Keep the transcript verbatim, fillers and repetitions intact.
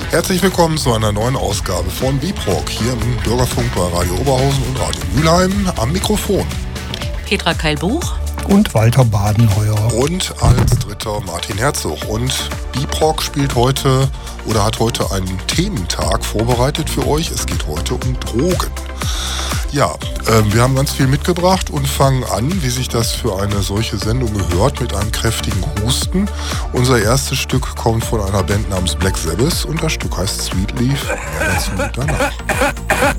Herzlich willkommen zu einer neuen Ausgabe von Bibrock hier im Bürgerfunk bei Radio Oberhausen und Radio Mülheim. Am Mikrofon Petra Keil-Buch und Walter Badenheuer. Und als dritter Martin Herzog. Und Bibrock spielt heute oder hat heute einen Thementag vorbereitet für euch. Es geht heute um Drogen. Ja, äh, wir haben ganz viel mitgebracht und fangen an, wie sich das für eine solche Sendung gehört, mit einem kräftigen Husten. Unser erstes Stück kommt von einer Band namens Black Sabbath und das Stück heißt Sweet Leaf. Mehr dazu danach.